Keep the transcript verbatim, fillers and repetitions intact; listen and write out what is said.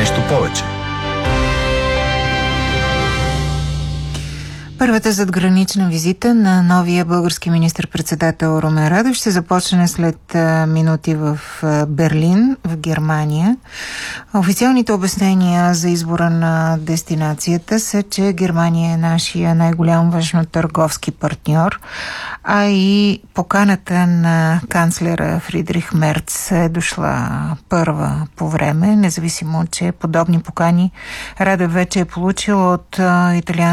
нещо повече. Първата задгранична визита на новия български министър-председател Румен Радев ще започне след а, минути в а, Берлин, в Германия. Официалните обяснения за избора на дестинацията са, че Германия е нашия най-голям външно-търговски партньор, а и поканата на канцлера Фридрих Мерц е дошла първа по време, независимо, че подобни покани Радев вече е получил от а, италианския